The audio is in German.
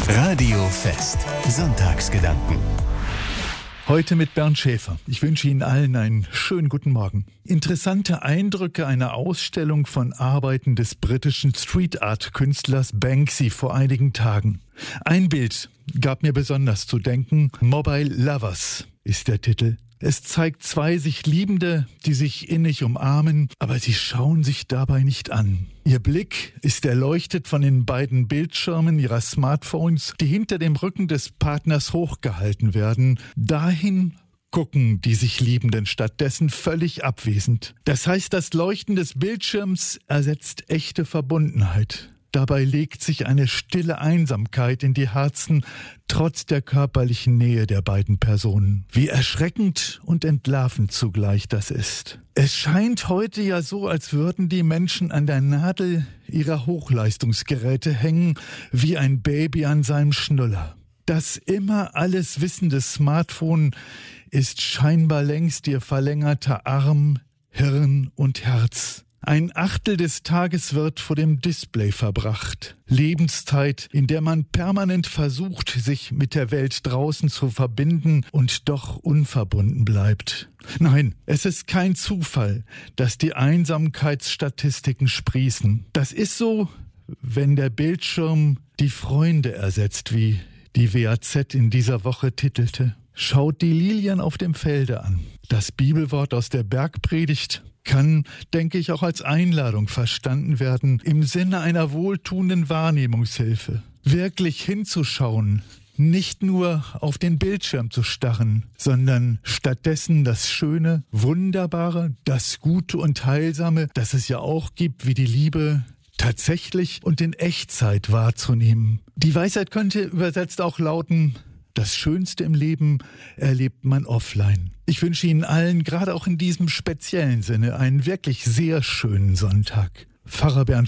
Radio Fest. Sonntagsgedanken. Heute mit Bernd Schäfer. Ich wünsche Ihnen allen einen schönen guten Morgen. Interessante Eindrücke einer Ausstellung von Arbeiten des britischen Street-Art-Künstlers Banksy vor einigen Tagen. Ein Bild gab mir besonders zu denken. Mobile Lovers ist der Titel. Es zeigt zwei sich Liebende, die sich innig umarmen, aber sie schauen sich dabei nicht an. Ihr Blick ist erleuchtet von den beiden Bildschirmen ihrer Smartphones, die hinter dem Rücken des Partners hochgehalten werden. Dahin gucken die sich Liebenden stattdessen völlig abwesend. Das heißt, das Leuchten des Bildschirms ersetzt echte Verbundenheit. Dabei legt sich eine stille Einsamkeit in die Herzen, trotz der körperlichen Nähe der beiden Personen. Wie erschreckend und entlarvend zugleich das ist. Es scheint heute ja so, als würden die Menschen an der Nadel ihrer Hochleistungsgeräte hängen, wie ein Baby an seinem Schnuller. Das immer alles wissende Smartphone ist scheinbar längst ihr verlängerter Arm, Hirn und Herz. Ein Achtel des Tages wird vor dem Display verbracht. Lebenszeit, in der man permanent versucht, sich mit der Welt draußen zu verbinden und doch unverbunden bleibt. Nein, es ist kein Zufall, dass die Einsamkeitsstatistiken sprießen. Das ist so, wenn der Bildschirm die Freunde ersetzt, wie die WAZ in dieser Woche titelte. Schaut die Lilien auf dem Felde an. Das Bibelwort aus der Bergpredigt kann, denke ich, auch als Einladung verstanden werden, im Sinne einer wohltuenden Wahrnehmungshilfe. Wirklich hinzuschauen, nicht nur auf den Bildschirm zu starren, sondern stattdessen das Schöne, Wunderbare, das Gute und Heilsame, das es ja auch gibt, wie die Liebe, tatsächlich und in Echtzeit wahrzunehmen. Die Weisheit könnte übersetzt auch lauten: Das Schönste im Leben erlebt man offline. Ich wünsche Ihnen allen, gerade auch in diesem speziellen Sinne, einen wirklich sehr schönen Sonntag. Pfarrer Bernd